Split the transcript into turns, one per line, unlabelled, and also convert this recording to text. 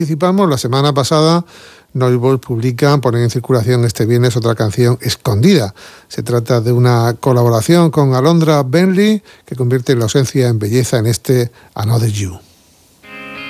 Participamos la semana pasada. Noiseworks ponen en circulación este viernes otra canción escondida. Se trata de una colaboración con Alondra Bentley que convierte la ausencia en belleza en este Another You.